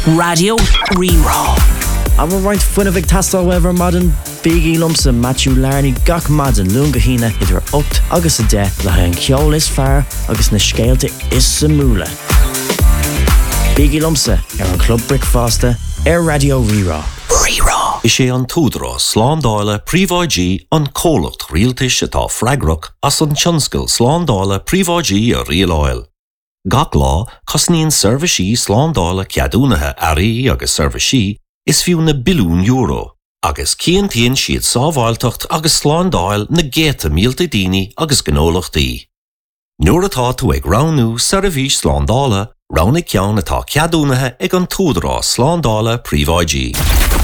Radio Rerá. Aber right funna bheith tastal wever madan Biggie Lumsa Matthew Larney gach madan lunga hína idir 8 agus a 10 le an ceol is fearr agus na scéalte is sa múla. Biggie Lumsa an Club Brickfasta Radio Rerá. Rerá. Is sé an túdra sláándáile príomháidí an cólacht rialtais atá freigrach as an tionscail sláándáile príomháidí a rialáil. Gach lá cosníonn serviceí sláándáile ceadúnathe airí agus serviceí is fiú na bilún euro, agus ciantaíonn siad sábháilteacht agus sláándáil na géta mílta daoine agus gnólachtaí. Nuair atá tú ag ránú service sláándáile, ránnig ceann atá ceadúnathe ag an túdra sláándáile príomháidí.